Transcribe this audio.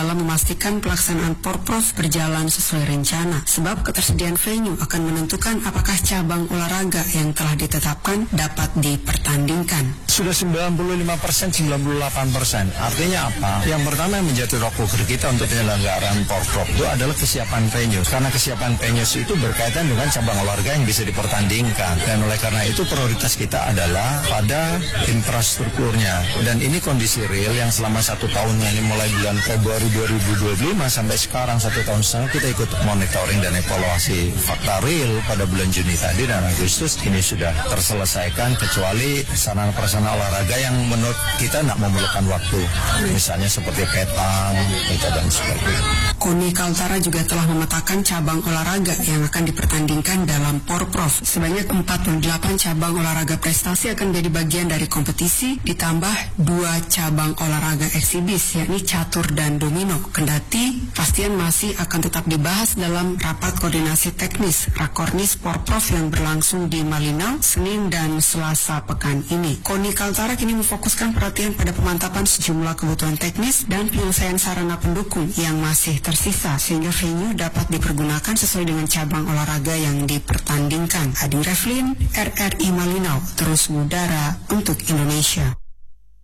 dalam memastikan pelaksanaan Porprov berjalan sesuai rencana. Sebab ketersediaan venue akan menentukan apakah cabang olahraga yang telah ditetapkan dapat dipertandingkan. Sudah 95%, 98%. Artinya apa? Yang pertama yang menjadi rock ukur kita untuk penyelenggaraan Porprov itu adalah kesiapan venue. Karena kesiapan venue itu berkaitan dengan cabang olahraga yang bisa dipertandingkan. Dan oleh karena itu prioritas kita adalah pada infrastrukturnya. Dan ini kondisi real yang selama 1 tahunnya ini mulai bulan Februari 2025 sampai sekarang 1 tahun setengah kita ikut monitoring dan evaluasi fakta real pada bulan Juni tadi dan Agustus ini sudah terselesaikan kecuali sarana-prasarana olahraga yang menurut kita tidak memerlukan waktu, misalnya seperti petang dan sebagainya. KONI Kaltara juga telah memetakan cabang olahraga yang akan dipertandingkan dalam Porprov. Sebanyak 48 cabang olahraga prestasi akan menjadi bagian dari kompetisi, ditambah 2 cabang olahraga eksibis, yakni catur dan domino. Kendati pastian masih akan tetap dibahas dalam rapat koordinasi teknis Rakornis Porprov yang berlangsung di Malinau Senin dan Selasa pekan ini. KONI Kaltara kini memfokuskan perhatian pada pemantapan sejumlah kebutuhan teknis dan penyelesaian sarana pendukung yang masih tersisa sehingga venue dapat dipergunakan sesuai dengan cabang olahraga yang dipertandingkan. Adi Reflin, RRI Malinau, terus mengudara untuk Indonesia.